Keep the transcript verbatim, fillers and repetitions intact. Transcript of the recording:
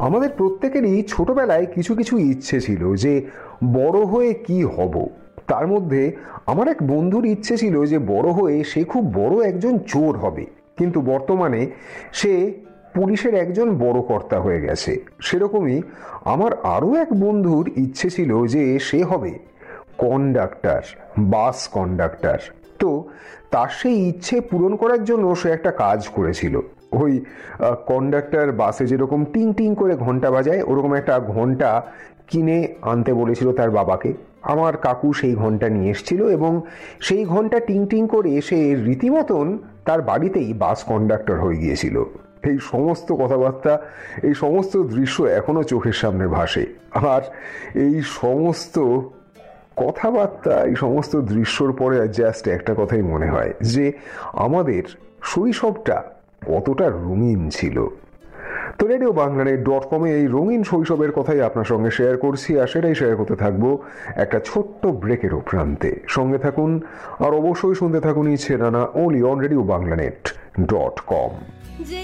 আমাদের প্রত্যেকেরই ছোটবেলায় কিছু কিছু ইচ্ছে ছিল যে বড় হয়ে কি হব। তার মধ্যে আমার এক বন্ধুর ইচ্ছে ছিল যে বড় হয়ে সে খুব বড় একজন চোর হবে, কিন্তু বর্তমানে সে পুলিশের একজন বড় কর্তা হয়ে গেছে। সেরকমই আমার আরও এক বন্ধুর ইচ্ছে ছিল যে সে হবে কন্ডাক্টর, বাস কন্ডাক্টর। তো তার সেই ইচ্ছে পূরণ করার জন্য সে একটা কাজ করেছিল। ওই কন্ডাক্টর বাসে যেরকম টিং টিং করে ঘন্টা বাজায়, ওরকম একটা ঘন্টা কিনে আনতে বলেছিল তার বাবাকে। আমার কাকু সেই ঘন্টা নিয়ে এসেছিল এবং সেই ঘন্টা টিং টিং করে সে রীতিমতন তার বাড়িতেই বাস কন্ডাক্টর হয়ে গিয়েছিল। এই সমস্ত কথাবার্তা, এই সমস্ত দৃশ্য এখনো চোখের সামনে ভাসে। আর এই সমস্ত কথাবার্তা, এই সমস্ত দৃশ্যর পরে জাস্ট একটা কথাই মনে হয় যে আমাদের শৈশবটা কতটা রঙিন ছিল। তো রেডিও বাংলানেট ডট কমে এই রঙিন শৈশবের কথাই আপনার সঙ্গে শেয়ার করছি, আর সেটাই শেয়ার করতে থাকবো একটা ছোট্ট ব্রেকেরও প্রান্তে। সঙ্গে থাকুন আর অবশ্যই শুনতে থাকুন ইচ্ছে নানা, only on radio বাংলানেট dot com.